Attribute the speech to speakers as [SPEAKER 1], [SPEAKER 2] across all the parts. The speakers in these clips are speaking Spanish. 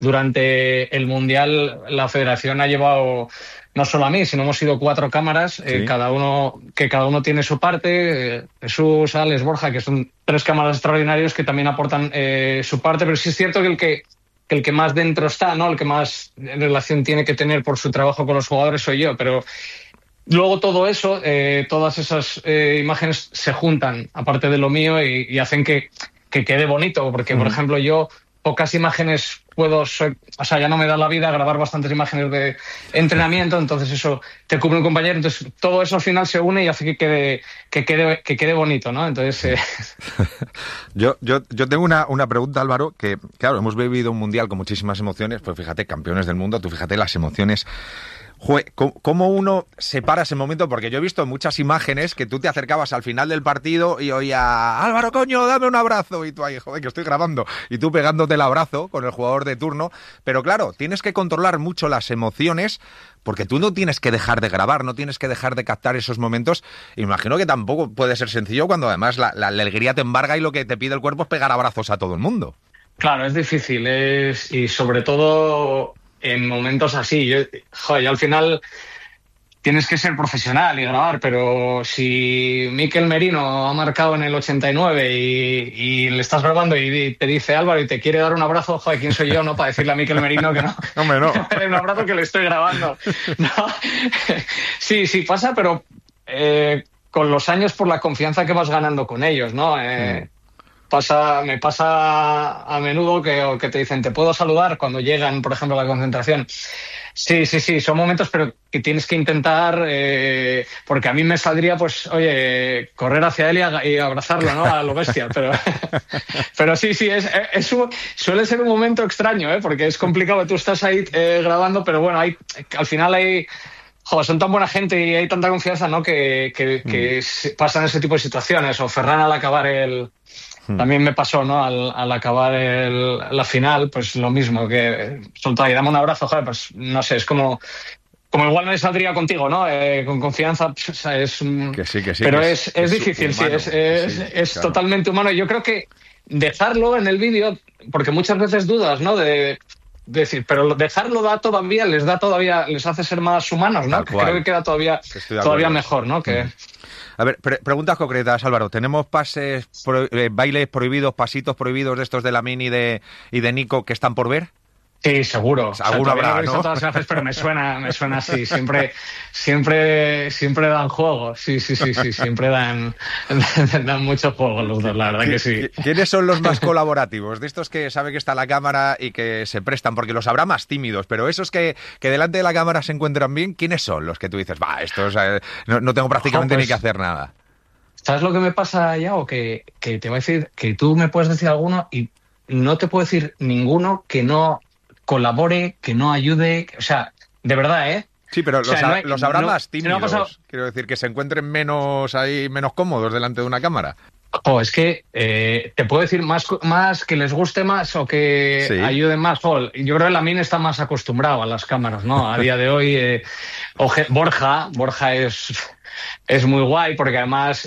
[SPEAKER 1] durante el Mundial la federación ha llevado no solo a mí, sino hemos sido 4 cámaras,
[SPEAKER 2] Sí.
[SPEAKER 1] cada uno tiene su parte, Jesús, Alex, Borja, que son 3 cámaras extraordinarios que también aportan su parte, pero sí es cierto que el que más dentro está, ¿no? El que más relación tiene que tener por su trabajo con los jugadores soy yo, pero luego todo eso, todas esas imágenes se juntan, aparte de lo mío, y hacen que quede bonito, porque, por ejemplo, yo pocas imágenes o sea, ya no me da la vida grabar bastantes imágenes de entrenamiento, entonces eso te cubre un compañero, entonces todo eso al final se une y hace que quede bonito, ¿no? Entonces...
[SPEAKER 2] Yo tengo una pregunta, Álvaro, que, claro, hemos vivido un mundial con muchísimas emociones, pues fíjate, campeones del mundo, tú fíjate las emociones. Joder, ¿cómo uno separa ese momento? Porque yo he visto muchas imágenes que tú te acercabas al final del partido y oía, Álvaro, coño, dame un abrazo, y tú ahí, joder, que estoy grabando, y tú pegándote el abrazo con el jugador de turno, pero claro, tienes que controlar mucho las emociones, porque tú no tienes que dejar de grabar, no tienes que dejar de captar esos momentos. Imagino que tampoco puede ser sencillo cuando además la alegría te embarga y lo que te pide el cuerpo es pegar abrazos a todo el mundo.
[SPEAKER 1] Claro, es difícil, y sobre todo en momentos así. Joder, yo al final tienes que ser profesional y grabar, pero si Mikel Merino ha marcado en el 89 y le estás grabando y te dice Álvaro y te quiere dar un abrazo, joder, ¿quién soy yo, no? Para decirle a Mikel Merino que no,
[SPEAKER 2] Hombre, no.
[SPEAKER 1] que me dé un abrazo, que le estoy grabando. No. Sí, sí, pasa, pero con los años, por la confianza que vas ganando con ellos, ¿no? Me pasa a menudo que te dicen, ¿te puedo saludar? Cuando llegan, por ejemplo, a la concentración. Sí, sí, sí, son momentos, pero que tienes que intentar, porque a mí me saldría, pues, oye, correr hacia él y abrazarlo, ¿no? A lo bestia, pero sí, sí, suele ser un momento extraño, porque es complicado, tú estás ahí grabando, pero bueno, al final joder, son tan buena gente y hay tanta confianza, ¿no? Que pasan ese tipo de situaciones, o Ferran al acabar también me pasó, ¿no? Al acabar la final, pues lo mismo, que soltó ahí, dame un abrazo, joder, pues no sé, es como igual no saldría contigo, ¿no? Con confianza, pues, o sea,
[SPEAKER 2] Que sí, que sí.
[SPEAKER 1] pero
[SPEAKER 2] que
[SPEAKER 1] es
[SPEAKER 2] es
[SPEAKER 1] difícil,
[SPEAKER 2] humano.
[SPEAKER 1] sí, es
[SPEAKER 2] Claro.
[SPEAKER 1] totalmente humano. Yo creo que dejarlo en el vídeo, porque muchas veces dudas, ¿no? De decir, pero dejarlo les hace ser más humanos, ¿no?
[SPEAKER 2] Tal
[SPEAKER 1] Que creo
[SPEAKER 2] cual.
[SPEAKER 1] que queda todavía
[SPEAKER 2] Estoy de acuerdo.
[SPEAKER 1] mejor, ¿no?
[SPEAKER 2] A ver, preguntas concretas, Álvaro. ¿Tenemos bailes prohibidos, pasitos prohibidos de estos de Lamine y de Nico que están por ver?
[SPEAKER 1] Sí, seguro. O sea,
[SPEAKER 2] Alguno
[SPEAKER 1] todavía no
[SPEAKER 2] habrá,
[SPEAKER 1] lo he visto
[SPEAKER 2] ¿no?
[SPEAKER 1] todas las veces, pero me suena así. Siempre dan juego. Sí, sí, sí, sí. Siempre dan mucho juego los dos, la verdad que sí.
[SPEAKER 2] ¿Quiénes son los más colaborativos? De estos que sabe que está la cámara y que se prestan, porque los habrá más tímidos, pero esos que delante de la cámara se encuentran bien, ¿quiénes son los que tú dices, estos no tengo prácticamente ni que hacer nada?
[SPEAKER 1] ¿Sabes lo que me pasa, Yago? Que te voy a decir que tú me puedes decir alguno y no te puedo decir ninguno que no colabore, que no ayude. O sea, de verdad, ¿eh?
[SPEAKER 2] Sí, pero
[SPEAKER 1] O sea,
[SPEAKER 2] los habrá más
[SPEAKER 1] no ha pasado.
[SPEAKER 2] tímidos. Quiero decir, que se encuentren menos cómodos delante de una cámara.
[SPEAKER 1] Es que te puedo decir más que les guste más o que ayuden más. Yo creo que Lamine está más acostumbrado a las cámaras, ¿no? A día de hoy, Borja es muy guay porque además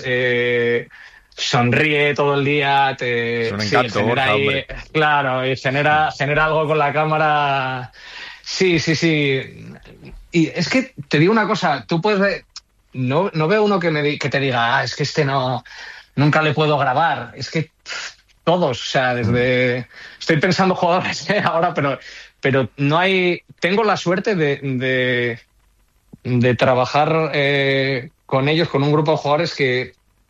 [SPEAKER 1] sonríe todo el día,
[SPEAKER 2] Es un encanto,
[SPEAKER 1] genera
[SPEAKER 2] Borja, hombre.
[SPEAKER 1] claro, y genera algo con la cámara. Sí, sí, sí. Y es que te digo una cosa, tú puedes ver, no veo uno que te diga, es que nunca le puedo grabar. Es que todos, o sea, estoy pensando jugadores ahora, pero no hay. Tengo la suerte de trabajar con ellos, con un grupo de jugadores que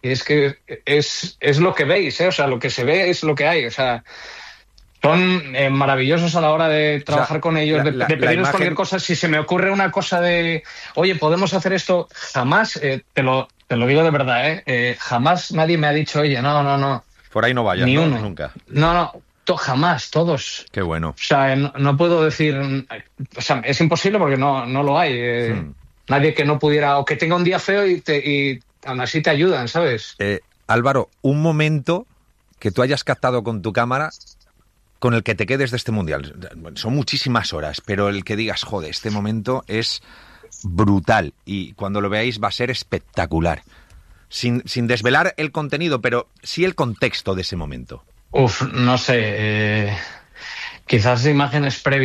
[SPEAKER 1] es lo que veis, o sea, lo que se ve es lo que hay, o sea. Son maravillosos a la hora de trabajar con ellos, de pedirles cualquier cosa. Si se me ocurre una cosa oye, podemos hacer esto, jamás, te lo digo de verdad, jamás nadie me ha dicho, oye, no.
[SPEAKER 2] Por ahí no vayas,
[SPEAKER 1] Ni
[SPEAKER 2] ¿no?
[SPEAKER 1] uno.
[SPEAKER 2] Nunca.
[SPEAKER 1] No, jamás, todos.
[SPEAKER 2] Qué bueno.
[SPEAKER 1] O sea, no puedo decir, o sea, es imposible porque no lo hay. Nadie que no pudiera, o que tenga un día feo y aún así te ayudan, ¿sabes?
[SPEAKER 2] Álvaro, un momento que tú hayas captado con tu cámara con el que te quedes de este mundial. Son muchísimas horas, pero el que digas, joder, este momento es brutal y cuando lo veáis va a ser espectacular. Sin desvelar el contenido, pero sí el contexto de ese momento.
[SPEAKER 1] No sé. quizás imágenes previas